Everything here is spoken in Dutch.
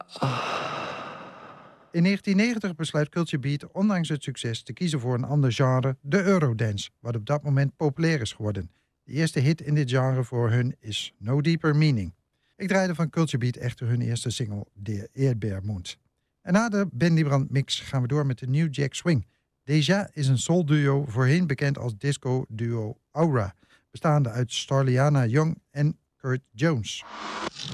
In 1990 besluit Culture Beat, ondanks het succes, te kiezen voor een ander genre, de Eurodance, wat op dat moment populair is geworden. De eerste hit in dit genre voor hun is No Deeper Meaning. Ik draaide van Culture Beat echter hun eerste single, De Eerbeermond. En na de Ben Liebrand mix gaan we door met de New Jack Swing. Deja is een soul-duo, voorheen bekend als disco-duo Aura, bestaande uit Starliana Young en Kurt Jones.